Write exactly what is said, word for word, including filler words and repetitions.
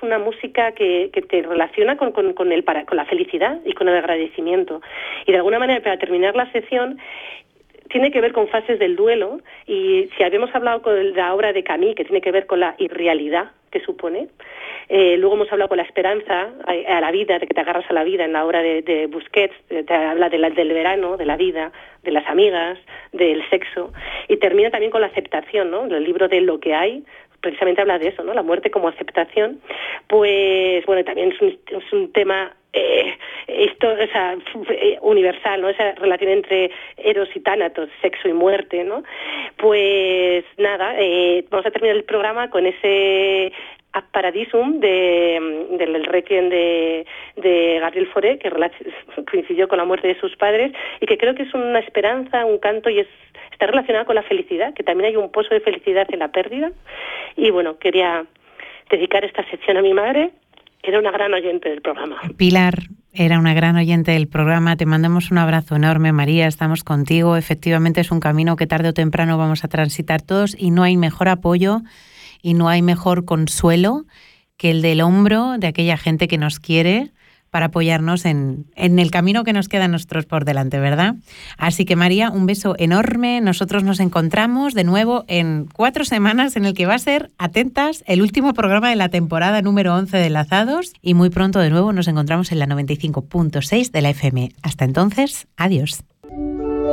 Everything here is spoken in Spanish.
una música que, que te relaciona con, con, con, el para, con la felicidad y con el agradecimiento. Y de alguna manera, para terminar la sesión, tiene que ver con fases del duelo, y si habíamos hablado con la obra de Camus, que tiene que ver con la irrealidad que supone, eh, luego hemos hablado con la esperanza a, a la vida, de que te agarras a la vida en la obra de, de Busquets, te habla de la, del verano, de la vida, de las amigas, del sexo, y termina también con la aceptación, ¿no? El libro de Lo que hay precisamente habla de eso, ¿no? La muerte como aceptación. Pues bueno, también es un, es un tema eh, esto, o sea, universal, ¿no? Esa relación entre Eros y Tánatos, sexo y muerte, ¿no? Pues nada, eh, vamos a terminar el programa con ese Ad Paradisum de, del Requiem de, de Gabriel Fauré, que coincidió con la muerte de sus padres, y que creo que es una esperanza, un canto, y es está relacionado con la felicidad, que también hay un pozo de felicidad en la pérdida. Y bueno, quería dedicar esta sección a mi madre, que era una gran oyente del programa. Pilar era una gran oyente del programa. Te mandamos un abrazo enorme, María. Estamos contigo. Efectivamente es un camino que tarde o temprano vamos a transitar todos, y no hay mejor apoyo y no hay mejor consuelo que el del hombro de aquella gente que nos quiere, para apoyarnos en, en el camino que nos queda a nosotros por delante, ¿verdad? Así que, María, un beso enorme. Nosotros nos encontramos de nuevo en cuatro semanas, en el que va a ser, atentas, el último programa de la temporada número once de Enlazados, y muy pronto de nuevo nos encontramos en la noventa y cinco punto seis de la F M. Hasta entonces, adiós.